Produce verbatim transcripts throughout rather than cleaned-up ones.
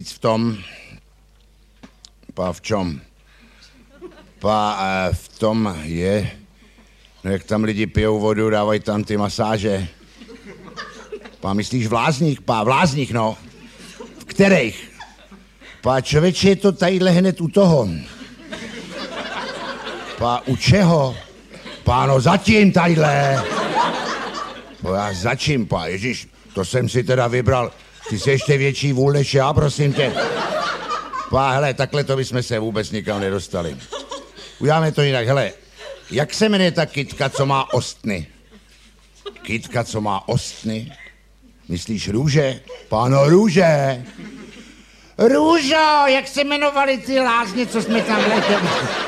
víc v tom, pa v čom? Pa uh, v tom je, no jak tam lidi pijou vodu, dávají tam ty masáže. Pa myslíš v lázních, pa v lázních, no. V kterých? Pa člověče, je to tadyhle hned u toho. Pa u čeho? Pa no zatím tadyhle. Pa já začím, pa, ježiš, to jsem si teda vybral. Ty jsi ještě větší vůl než já, prosím tě. Pa, hele, takhle to bychom se vůbec nikam nedostali. Uděláme to jinak, hele. Jak se jmenuje ta kytka, co má ostny? Kytka, co má ostny? Myslíš růže? Páno, růže. Růžo, jak se jmenovali ty lázně, co jsme tam letěli?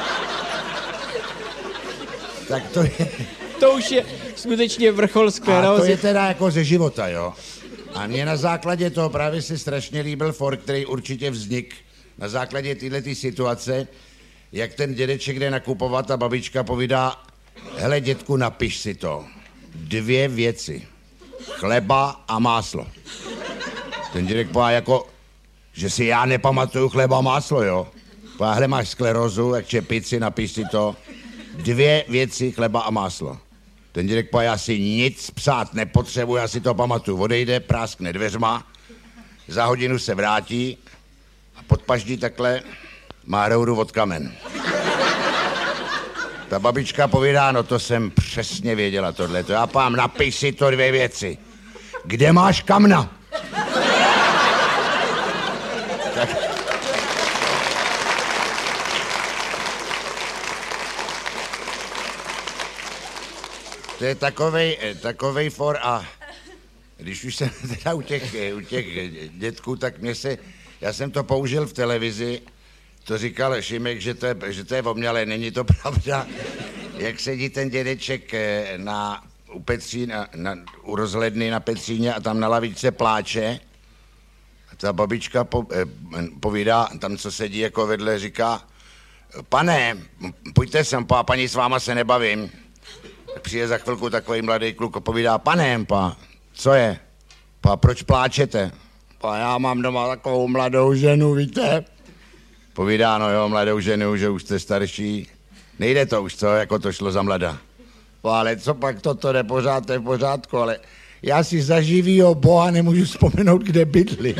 Tak to je... To už je skutečně vrchol sklerózy. A to je teda jako ze života, jo. A mně na základě toho právě se strašně líbil for, který určitě vznik na základě této situace, jak ten dědeček jde nakupovat a babička povídá, hele dětku, napiš si to. Dvě věci. Chleba a máslo. Ten dědek pová jako, že si já nepamatuju chleba a máslo, jo. Pová, hele, máš sklerózu, jak čepici, napiš si to. Dvě věci, chleba a máslo. Ten dědek pová, já si nic psát nepotřebuji, já si to pamatuju. Odejde, práskne dveřma, za hodinu se vrátí a pod paždí takhle má rouru od kamen. Ta babička povídá, no to jsem přesně věděla tohleto. Já pám, napiš si to dvě věci. Kde máš kamna? Tak... To je takovej, takovej for a když už jsem teda u těch, u těch dětků, tak mě se, já jsem to použil v televizi, to říkal Šimek, že to je, že to je omnělé, není to pravda. Jak sedí ten dědeček na, u, Petřín, na, u rozhledny na Petříně a tam na lavičce pláče, a ta babička po, eh, povídá, tam co sedí jako vedle, říká, pane, pojďte sem, pa, paní, s váma se nebavím. Přijde za chvilku takový mladý kluk a povídá, pane, pa, co je? Pa, proč pláčete? Pa, já mám doma takovou mladou ženu, víte? Povídá, no jo, mladou ženu, že už jste starší. Nejde to už, co, jako to šlo za mlada. Pa, ale co pak toto jde pořád, to je v pořádku, ale já si za živýho Boha nemůžu vzpomenout, kde bydlím.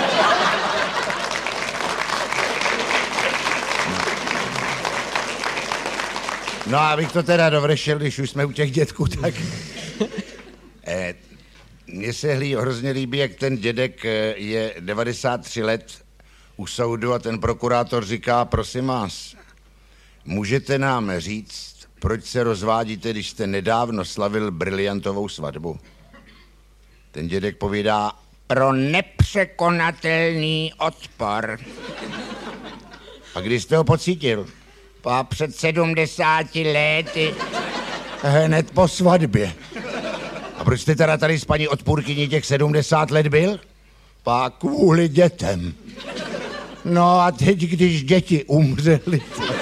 No a abych to teda dovršil, když už jsme u těch dětků, tak... eh, mně se hlí, hrozně líbí, jak ten dědek je devadesát tři let u soudu a ten prokurátor říká, prosím vás, můžete nám říct, proč se rozvádíte, když jste nedávno slavil briliantovou svatbu? Ten dědek povídá, pro nepřekonatelný odpor. A kdy jste ho pocítil? Pa před sedmdesáti lety, hned po svatbě. A proč jste teda tady s paní odpůrkyní těch sedmdesát let byl? Pa kvůli dětem. No a teď, když děti umřely...